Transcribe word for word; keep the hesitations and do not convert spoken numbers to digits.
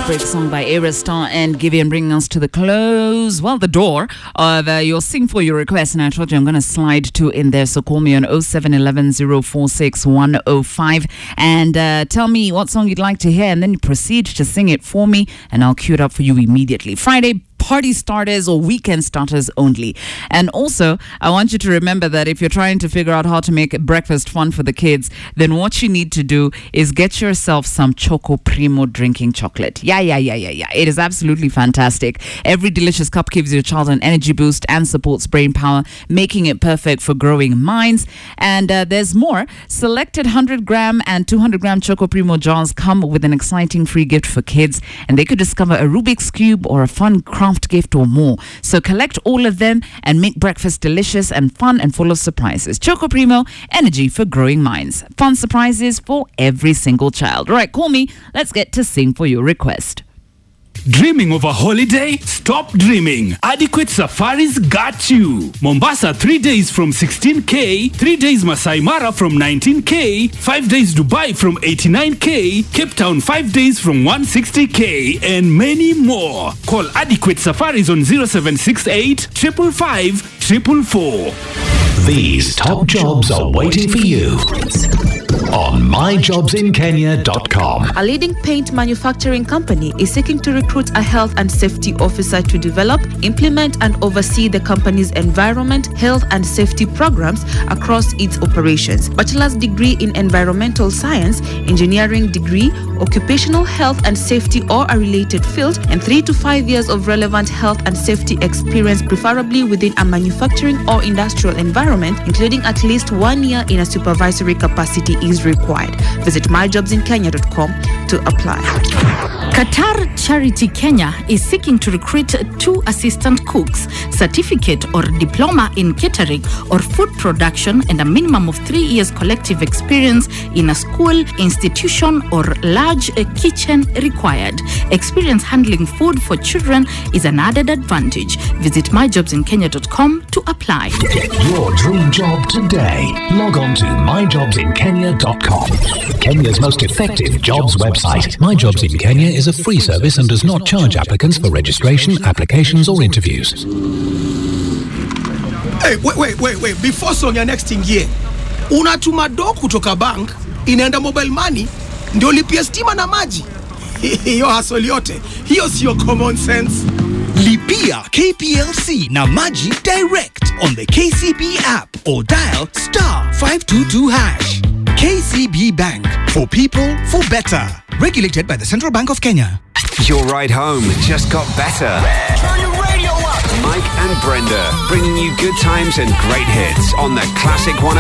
Heartbreak song by Ayra Starr and Giveon, bringing us to the close, well, the door of uh, your Sing For Your request. And I told you I'm going to slide two in there. So call me on oh seven one one, oh four six, one oh five and uh, tell me what song you'd like to hear. And then you proceed to sing it for me and I'll cue it up for you immediately. Friday party starters or weekend starters only. And also, I want you to remember that if you're trying to figure out how to make breakfast fun for the kids, then what you need to do is get yourself some Choco Primo drinking chocolate. Yeah, yeah, yeah, yeah, yeah. It is absolutely fantastic. Every delicious cup gives your child an energy boost and supports brain power, making it perfect for growing minds. And uh, there's more. Selected one hundred gram and two hundred gram Choco Primo jars come with an exciting free gift for kids, and they could discover a Rubik's Cube or a fun craft gift or more. So collect all of them and make breakfast delicious and fun and full of surprises. Choco Primo, energy for growing minds. Fun surprises for every single child. All right, call me. Let's get to Sing For Your request. Dreaming of a holiday? Stop dreaming. Adequate Safaris got you. Mombasa, three days from sixteen K, three days Masai Mara from nineteen K, five days Dubai from eighty-nine K, Cape Town five days from one hundred sixty K, and many more. Call Adequate Safaris on zero seven six eight, five five five, four four four. These top jobs are waiting for you on my jobs in kenya dot com. A leading paint manufacturing company is seeking to recruit a health and safety officer to develop, implement, and oversee the company's environment, health, and safety programs across its operations. Bachelor's degree in environmental science, engineering degree, occupational health and safety or a related field, and three to five years of relevant health and safety experience, preferably within a manufacturing or industrial environment, including at least one year in a supervisory capacity is required. Visit my jobs in kenya dot com to apply. Qatar Charity Kenya is seeking to recruit two assistant cooks, certificate or diploma in catering or food production, and a minimum of three years collective experience in a school, institution, or large kitchen required. Experience handling food for children is an added advantage. Visit my jobs in kenya dot com to apply. Get your dream job today. Log on to my jobs in kenya dot com. Kenya's most effective jobs website. My Jobs in Kenya is a free service and does not charge applicants for registration, applications, or interviews. Hey, wait, wait, wait, wait. Before song ya next ingie, unatuma do kutoka bank inaenda mobile money ndio lipia stima na maji. Hiyo hustle yote, hiyo sio common sense. Lipia K P L C na maji direct on the K C B app or dial star five two two hash. K C B Bank, for people, for better. Regulated by the Central Bank of Kenya. Your ride home just got better. Turn your radio up. Mike and Brenda, bringing you good times and great hits on the Classic one.